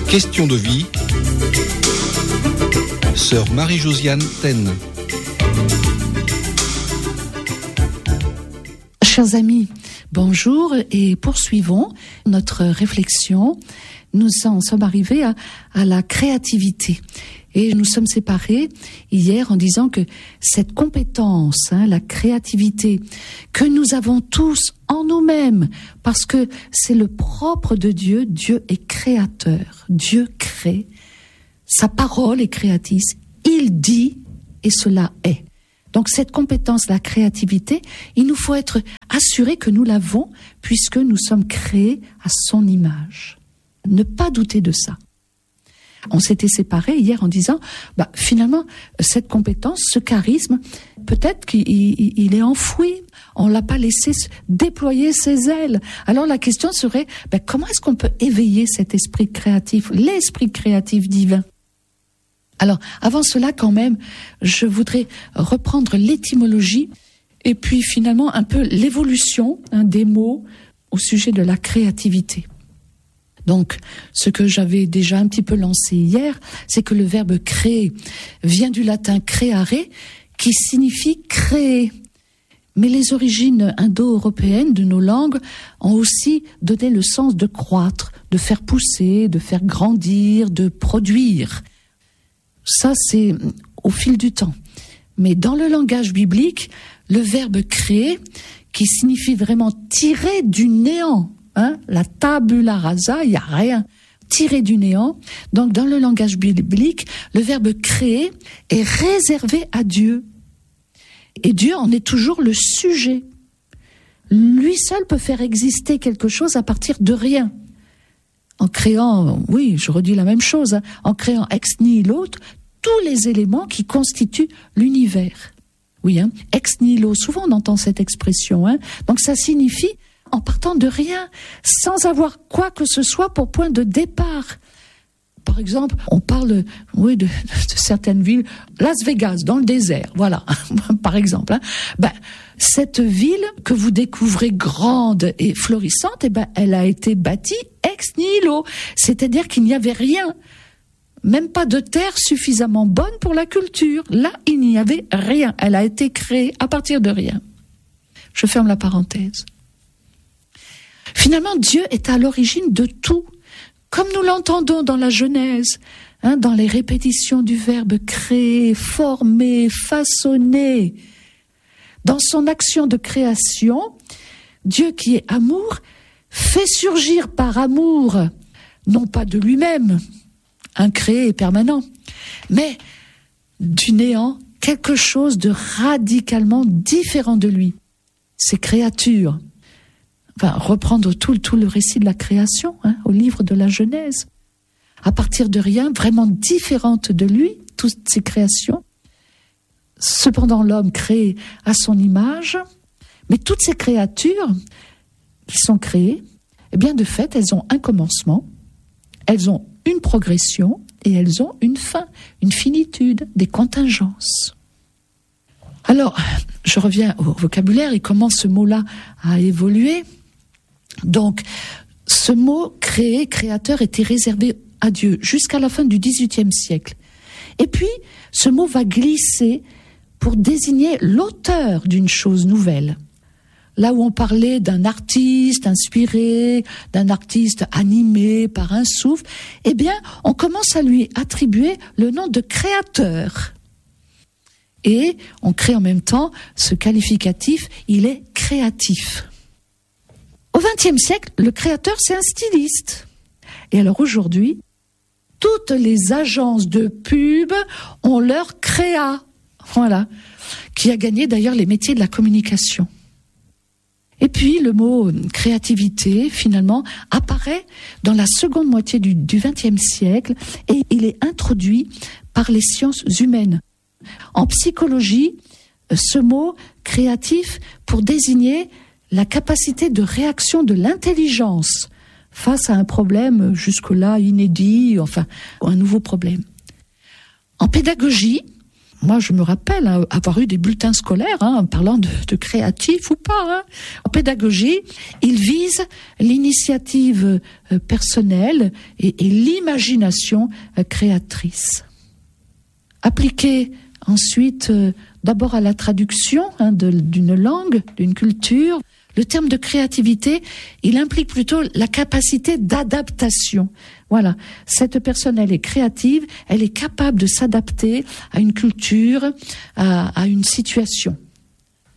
Question de vie. Sœur Marie-Josiane Taine. Chers amis, bonjour et poursuivons notre réflexion. Nous en sommes arrivés à la créativité. Et nous sommes séparés hier en disant que cette compétence, la créativité, que nous avons tous en nous-mêmes, parce que c'est le propre de Dieu, Dieu est créateur, Dieu crée, sa parole est créatrice, il dit et cela est. Donc cette compétence, la créativité, il nous faut être assurés que nous l'avons puisque nous sommes créés à son image. Ne pas douter de ça. On s'était séparés hier en disant, finalement, cette compétence, ce charisme, peut-être qu'il est enfoui. On l'a pas laissé déployer ses ailes. Alors la question serait, comment est-ce qu'on peut éveiller cet esprit créatif, l'esprit créatif divin? Alors, avant cela, quand même, je voudrais reprendre l'étymologie et puis finalement un peu l'évolution des mots au sujet de la créativité. Donc, ce que j'avais déjà un petit peu lancé hier, c'est que le verbe créer vient du latin creare, qui signifie créer. Mais les origines indo-européennes de nos langues ont aussi donné le sens de croître, de faire pousser, de faire grandir, de produire. Ça, c'est au fil du temps. Mais dans le langage biblique, le verbe créer, qui signifie vraiment tirer du néant, la tabula rasa, il n'y a rien, tiré du néant. Donc dans le langage biblique, le verbe créer est réservé à Dieu. Et Dieu en est toujours le sujet. Lui seul peut faire exister quelque chose à partir de rien. En créant, oui, je redis la même chose, en créant ex nihilo tous les éléments qui constituent l'univers. Oui, ex nihilo, souvent on entend cette expression. Donc ça signifie en partant de rien, sans avoir quoi que ce soit pour point de départ. Par exemple, on parle de certaines villes, Las Vegas, dans le désert, voilà, par exemple. Cette ville que vous découvrez grande et florissante, elle a été bâtie ex nihilo, c'est-à-dire qu'il n'y avait rien, même pas de terre suffisamment bonne pour la culture. Là, il n'y avait rien, elle a été créée à partir de rien. Je ferme la parenthèse. Finalement, Dieu est à l'origine de tout, comme nous l'entendons dans la Genèse, dans les répétitions du verbe créer, former, façonner. Dans son action de création, Dieu qui est amour, fait surgir par amour, non pas de lui-même, incréé et permanent, mais du néant, quelque chose de radicalement différent de lui. Ces créatures. Reprendre tout le récit de la création, au livre de la Genèse. À partir de rien, vraiment différente de lui, toutes ces créations. Cependant, l'homme créé à son image, mais toutes ces créatures qui sont créées, de fait, elles ont un commencement, elles ont une progression et elles ont une fin, une finitude, des contingences. Alors, je reviens au vocabulaire et comment ce mot-là a évolué. Donc, ce mot créé, créateur, était réservé à Dieu jusqu'à la fin du XVIIIe siècle. Et puis, ce mot va glisser pour désigner l'auteur d'une chose nouvelle. Là où on parlait d'un artiste inspiré, d'un artiste animé par un souffle, on commence à lui attribuer le nom de créateur. Et on crée en même temps ce qualificatif, il est créatif. Au XXe siècle, le créateur, c'est un styliste. Et alors aujourd'hui, toutes les agences de pub ont leur créa, qui a gagné d'ailleurs les métiers de la communication. Et puis le mot créativité, finalement, apparaît dans la seconde moitié du XXe siècle et il est introduit par les sciences humaines. En psychologie, ce mot créatif pour désigner la capacité de réaction de l'intelligence face à un problème jusque-là inédit, un nouveau problème. En pédagogie, Moi, je me rappelle avoir eu des bulletins scolaires, parlant de créatif ou pas. En pédagogie, ils visent l'initiative personnelle et l'imagination créatrice. Appliquée ensuite d'abord à la traduction d'une langue, d'une culture. Le terme de créativité, il implique plutôt la capacité d'adaptation. Voilà, cette personne, elle est créative, elle est capable de s'adapter à une culture, à une situation.